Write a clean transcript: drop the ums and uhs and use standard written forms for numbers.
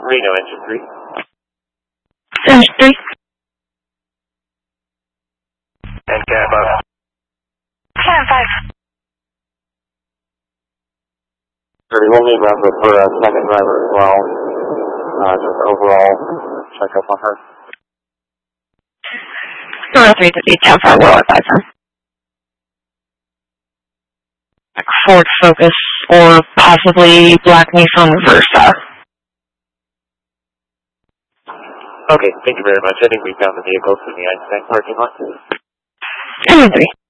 Reno, engine 3. Engine 3. And cab 5. Cab 5. We'll need Bravo for a second driver as well. Just overall check up on her. 350, 10 5, we'll advise her. Ford Focus or possibly Black Nissan Versa. Okay, thank you very much. I think we found the vehicles in the Einstein parking lot. Engine 3.